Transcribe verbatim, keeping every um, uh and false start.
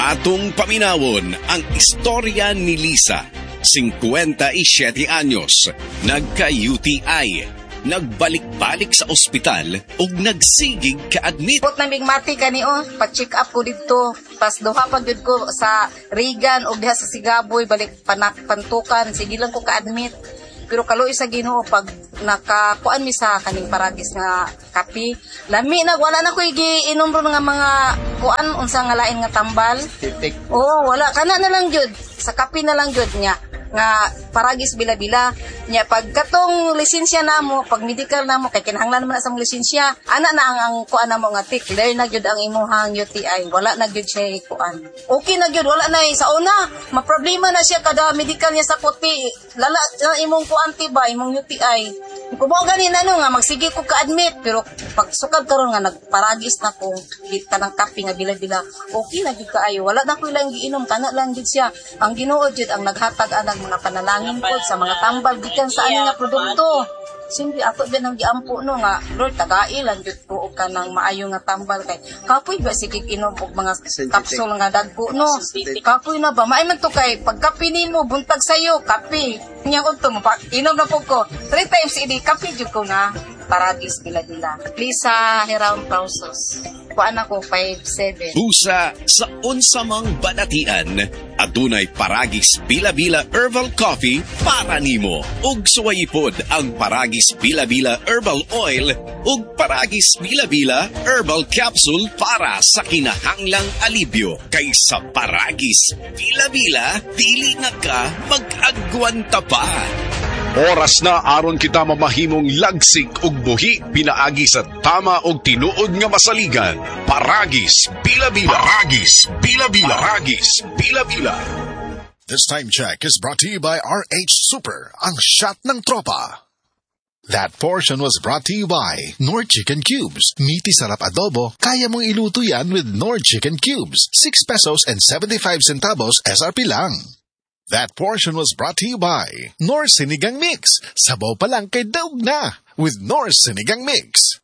Atong paminawon ang istorya ni Lisa, fifty-seven anyos, nagka-U T I, nagbalik-balik sa ospital ug nagsigig ka-admit. Put na migmati kani o, pa-check up ko dito. Pas duha pa gyud ko sa Regan ug diha sa Sigaboy balik panak pantukan, sige lang ko ka-admit. Pero kaluoy sa Ginoo pag nakakuan mi sa kaning paragis nga kape, lami na wala na ko giinom ron nga mga kuan unsa nga lain nga tambal. Oo, wala kana na lang jud sa kape na lang jud nya nga paragis bila-bila nya pag katong lisensya namo pag medical namo kay kinahanglan man sa lisensya ana na ang, ang kuan namo nga tik clear na gyud ang imuhang U T I, wala na gyud siya kuan okay na gyud, wala na sa una maproblema na siya kada medical niya sa kuti lala na imong kuan tiba imong U T I kumo gani na no nga magsige ko ka-admit pero pag sukad karon nga nagparagis na ko kita ng kape nga bila-bila okay na gyud kaayo, wala na ko ilang giinom kana lang gyud siya ang Ginoo gyud ang naghatag anang mga panalangin po sa mga tambal gikan sa ani nga produkto. Simple ato din ang giampo no nga Lord tagai lang jud ko og kanang maayo nga tambal kay kapoy ba sige inom og mga kapsul nga dagko no. Kapoy na ba maay man to kay pagkape nimo buntag sayo kape. Nya unto mo pa inom na pud ko three times idi kape jud ko na paragis bila-bila. Lisa Heraun Pausos. Kuan ako five seven. Busa sa unsamang banatian, adunay paragis bila-bila herbal coffee para nimo. Ug suwayipod ang paragis bila-bila herbal oil ug paragis bila-bila herbal capsule para sa kinahanglang alibyo. Kaysa paragis bila-bila, dili na ka mag-agwanta pa. Oras na aron kita mamahimong lagsik ug buhi pinaagi sa tama og tinuod nga masaligan. Paragis bila-bila. Paragis bila-bila. Paragis bila-bila. This time check is brought to you by R H Super, ang shot ng tropa. That portion was brought to you by Nord Chicken Cubes. Meaty sarap adobo, kaya mong iluto yan with Nord Chicken Cubes. six pesos and seventy-five centavos S R P lang. That portion was brought to you by Nor Sinigang Mix. Sabaw pa lang kay daog na with Nor Sinigang Mix.